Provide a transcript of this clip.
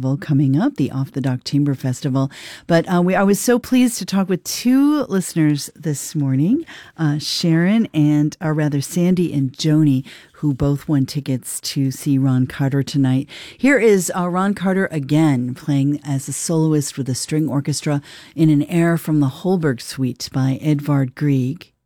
Festival coming up, the Off the Dock Chamber Festival. But I was so pleased to talk with two listeners this morning, Sharon and, or rather Sandy and Joni, who both won tickets to see Ron Carter tonight. Here is Ron Carter again, playing as a soloist with a string orchestra in an air from the Holberg Suite by Edvard Grieg.